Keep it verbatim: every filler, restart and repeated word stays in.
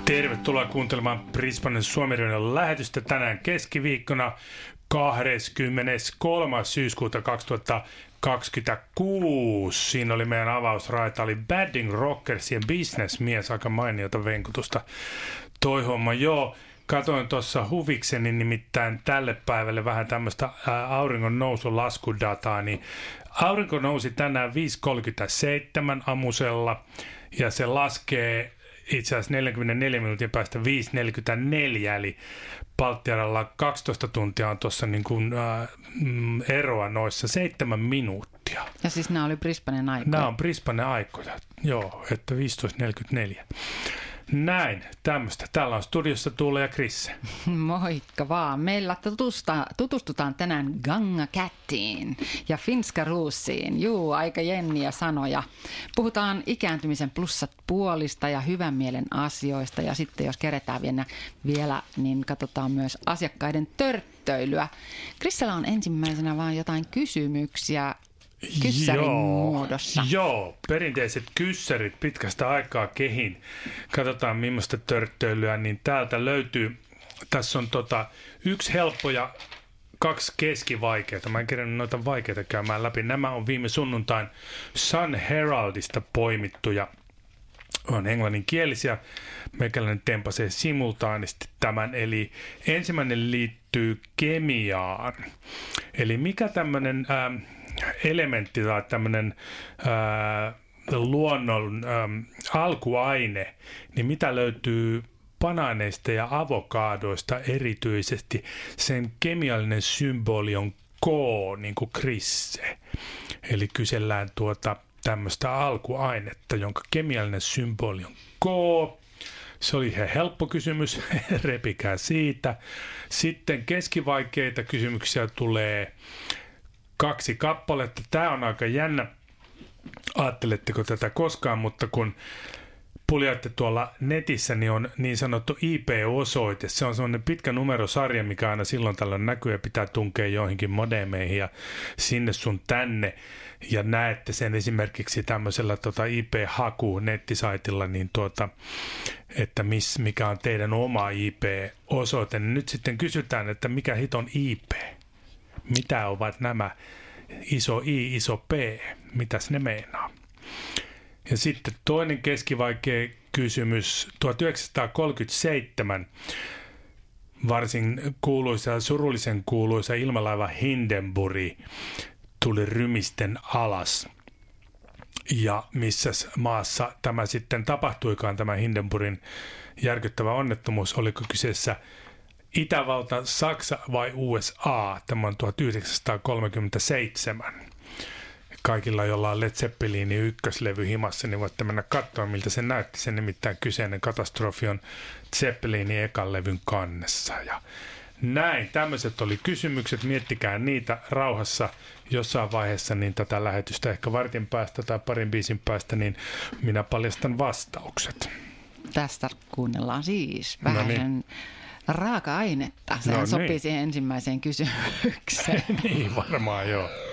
Tervetuloa kuuntelemaan Brisbanen Suomi-radion lähetystä tänään keskiviikkona kahdeskymmeneskolmas syyskuuta kaksituhattakaksikymmentäkuusi. Siinä oli meidän avausraita, oli Badding Rockersien Businessmies, aika mainiota venkutusta. Toi homma, joo. Katoin tuossa huvikseni nimittäin tälle päivälle vähän tämmöistä auringon nousun laskudataa, niin aurinko nousi tänään viisi kolmekymmentäseitsemän aamusella ja se laskee itse asiassa neljäkymmentäneljä minuutin päästä viisi neljäkymmentäneljä, eli Baltiaralla kaksitoista tuntia on tuossa niin kuin, äh, eroa noissa seitsemän minuuttia. Ja siis nämä oli Brisbanen aikoja? Nämä on Brisbanen aikoja, joo, että viisitoista neljäkymmentäneljä. Näin, tämmöistä. Täällä on studiossa Tuula ja Krisse. Moikka vaan. Meillä tutusta, tutustutaan tänään Ganga Cattiin ja Finska Ruusiin. Juu, aika jenniä sanoja. Puhutaan ikääntymisen plussat puolista ja hyvän mielen asioista. Ja sitten jos keretään vielä, vielä niin katsotaan myös asiakkaiden törttöilyä. Krissellä on ensimmäisenä vaan jotain kysymyksiä. Kyssärin joo, muodossa. Joo, perinteiset kyssärit pitkästä aikaa kehin. Katsotaan millaista törttöilyä, niin täältä löytyy, tässä on tota, yksi helppo ja kaksi keskivaikeita. Mä en kerännyt noita vaikeita käymään läpi. Nämä on viime sunnuntain Sun Heraldista poimittuja. On englanninkielisiä. Meikäläinen tempasee simultaanisti tämän. Eli ensimmäinen liittyy kemiaan. Eli mikä tämmöinen Ähm, elementti tai tämmöinen ää, luonnon ää, alkuaine, niin mitä löytyy banaaneista ja avokaadoista erityisesti, sen kemiallinen symboli on K, niin kuin Krisse. Eli kysellään tuota tämmöistä alkuainetta, jonka kemiallinen symboli on K. Se oli ihan helppo kysymys, repikää siitä. Sitten keskivaikeita kysymyksiä tulee kaksi kappaletta. Tämä on aika jännä. Ajatteletteko tätä koskaan, mutta kun puljaatte tuolla netissä, niin on niin sanottu I P-osoite. Se on sellainen pitkä numerosarja, mikä aina silloin tällöin näkyy ja pitää tunkea joihinkin modemeihin ja sinne sun tänne. Ja näette sen esimerkiksi tämmöisellä tota I P-haku nettisaitilla, niin tuota, että miss, mikä on teidän oma I P-osoite. Niin nyt sitten kysytään, että mikä hiton I P? Mitä ovat nämä iso I, iso P? Mitäs ne meinaa? Ja sitten toinen keskivaikea kysymys. tuhatyhdeksänsataakolmekymmentäseitsemän varsin kuuluisa ja surullisen kuuluisa ilmalaiva Hindenburg tuli rymisten alas. Ja missä maassa tämä sitten tapahtuikaan, tämä Hindenburgin järkyttävä onnettomuus? Oliko kyseessä Itävalta, Saksa vai U S A? Tämä on tuhatyhdeksänsataakolmekymmentäseitsemän. Kaikilla, joilla on Led Zeppelinin ykköslevy himassa, niin voitte mennä katsoa, miltä se näytti. Se nimittäin kyseinen katastrofi on Zeppelinin ekan levyn kannessa. Ja näin, tämmöiset oli kysymykset. Miettikää niitä rauhassa jossain vaiheessa, niin tätä lähetystä ehkä vartin päästä tai parin biisin päästä, niin minä paljastan vastaukset. Tästä kuunnellaan siis vähän no niin. raaka-ainetta. Sehän no sopii niin. siihen ensimmäiseen kysymykseen. Niin, varmaan joo.